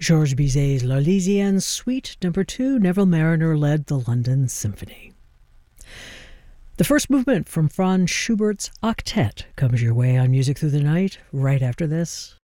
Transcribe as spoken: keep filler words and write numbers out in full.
Georges Bizet's L'Arlésienne Suite Number two, Neville Marriner led the London Symphony. The first movement from Franz Schubert's Octet comes your way on Music Through the Night right after this.